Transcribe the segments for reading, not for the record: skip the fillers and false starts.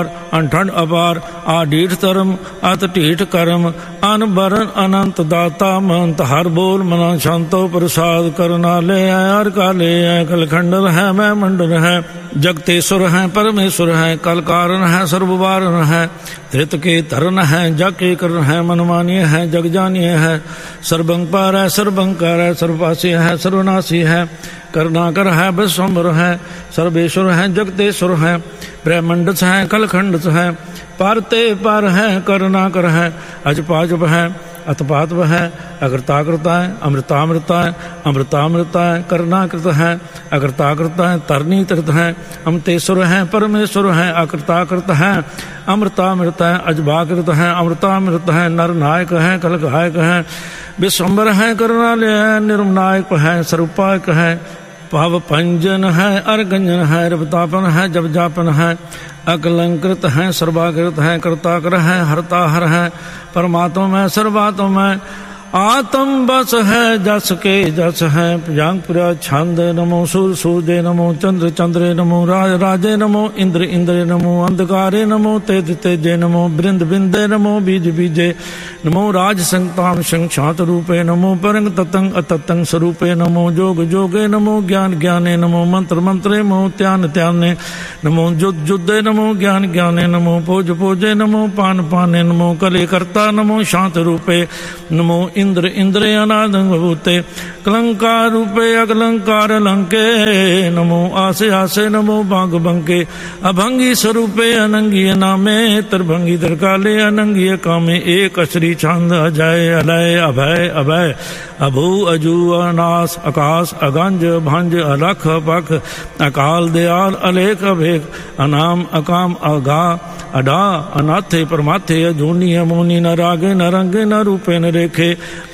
ਠੰਡ ਅਪਾਰ ਆ ਢੀਠ ਧਰਮ ਅਤ ਢੀਠ ਕਰਮ ਅਨ ਬਰਨ ਅਨੰਤ ਦਾਤਾ ਮੰਤ ਹਰ ਬੋਲ ਮਨਾ ਸ਼ਾਂਤੋ ਪ੍ਰਸਾਦ ਕਰਨਾ ਲੈ ਹਰ ਕਾਲੇ ਹੈ ਕਲਖੰਡਰ ਹੈ ਮੈਂ ਮੰਡਲ ਹੈ जगतेश्वर है परमेश्वर है कल कारण है सर्ववारण है धृत के धरन है जग के करण है मनमानीय है जग जानिय है सर्वंपार है सर्वंकार है सर्वपासी है सर्वनाशी है करुणाकर है विश्वम्भर है सर्वेश्वर है जगतेश्वर है ब्रह्मंडस है कलखंडस है पारते पार है करुणाकर है अजपाजप है अतपातव है अकृताकृता है अमृतामृता है अमृतामृता है करुणाकृत है अकृताकृता है तरनी तृत है अमतेश्वर है परमेश्वर है अकृताकृत है अमृतामृत है अजबाकृत है अमृतामृत है नरनायक है कलगायक है विश्वम्भर है करुणालय है निर्मनायक है स्वरूपायक है भाव पंजन है अर्गंजन है रवतापन है जब जापन है अकलंकृत है सर्वाकृत है कर्ताकर है हरता हर है परमात्मा में सर्वात्मा में आत्म बस है जस के जस है प्रियांगपुरा छंद नमो सूर सूर्य नमो चंद्र चंद्रे नमो राज राजे नमो इंद्र इंद्रे नमो अंधकारे नमो तेज तेजे नमो बृंद बिंदे नमो बीज बीजे नमो राज संतान संक्षात रूपे नमो परंग ततंग अततंग स्वरूपे नमो जोग जोगे नमो ज्ञान ज्ञाने नमो मंत्र मंत्रे नमो त्यान त्याने नमो जुद जुदे नमो ज्ञान ज्ञाने नमो पोज पोजे नमो पान पाने नमो कले कर्ता नमो शांत रूपे नमो इंद्र इंद्रे अनादंग भूते कलंकार रूपे अकलंकार लंके नमो आसे आसे नमो बांग बंके अभंगी स्वरूपे अनंगी नामे तरभंगी दरकाले अनंगी कामे एक अश्री छंद अजय अलय अभय अभय अभू अजू अनास आकाश अगंज भंज अलख पख अकाल दयाल अलेख अभेक अनाम अकाम अगा अडा अनाथे परमाथे अजूनी अमोनी न रागे न रंगे न रूपे न रेखे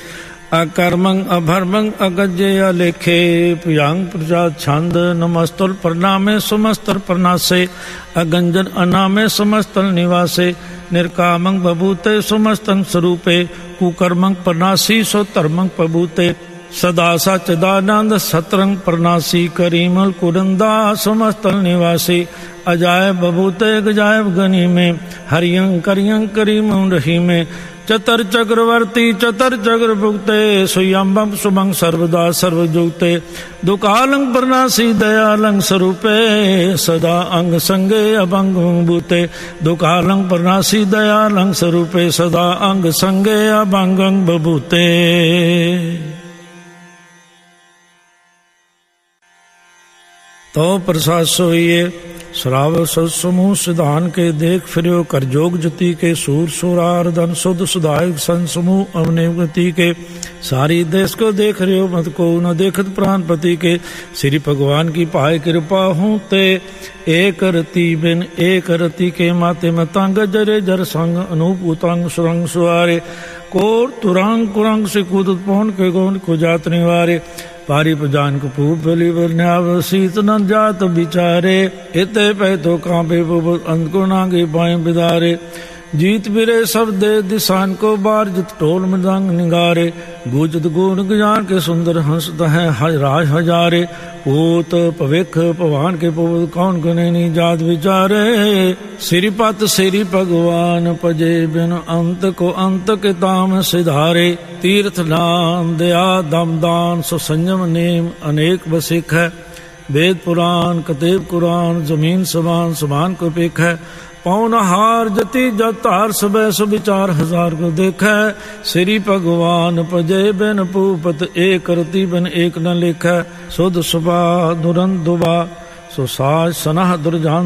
अकर्मंग अभर्मंग अगज्य अलेखे प्रियांग प्रजा छंद नमस्तुल प्रणामे सुमस्तर प्रणासे अगंजन अनामे समस्तल निवासे निर्कामंग बभूते सुमस्तंग स्वरूपे कुकर्मंग प्रणासी सो धर्मंग प्रभूते सदा सचिदानंद सतरंग प्रणासी करीमल कुरंदा समस्तल निवासी अजायब बभूते गजायब गनी में हरियंग करियंग करीम रही में चतर चक्रवर्ती चतर चक्र भुगते सुयंबम सुमंग सर्वदा सर्वजुगते दुकालंग प्रणासी दयालंग स्वरूपे सदा अंग संगे अभंग भूते दुकालंग प्रणासी दयालंग स्वरूपे सदा अंग संगे अभंग बभूते। तो प्रसाद सोइए श्राव समूह सिधान के देख फिरो कर जोग जति के सूर सुरार धन शुद्ध सुधायक सन समूह अवनिगति के सारी देश को देख रहे हो मत को न देखत प्राणपति के श्री भगवान की पाए कृपा हूँ ते एक रति बिन एक रति के माते मतंग जरे जर संग अनूप उतंग सुरंग सुआरे कोर तुरंग कुरंग से कूदत पौन के गौन को जात निवारे पारी पजान को पूप बलि वर्ण्याव शीत न जात बिचारे इते पै तो कांपे अंत को नागे पाए बिदारे जीत बिरे सब दे दिशान को बार जित टोल मृदंग निगारे गुजत गुण गुजान के सुंदर हंसत है राज हजारे पूत पविख पवान के पुत कौन गुनेनी जात विचारे श्रीपत श्री भगवान पजे बिन अंत को अंत के ताम सिधारे तीर्थ नाम दया दमदान सो संयम नेम अनेक बसिक है वेद पुराण कतेब कुरान जमीन समान समान को पेख है पौन हार जति जत हार सुबह सुविचार हजार को देखै श्री भगवान पजे बिन पूपत एक रति बिन एक न लिखै सुध सुबा दुरंत दुबा सो साज सनह दुर्जान